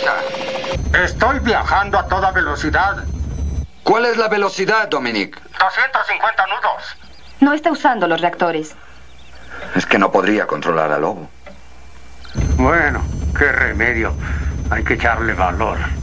deprisa. Estoy viajando a toda velocidad. ¿Cuál es la velocidad, Dominic? 250 nudos. No está usando los reactores. Es que no podría controlar al lobo. Bueno, qué remedio. Hay que echarle valor.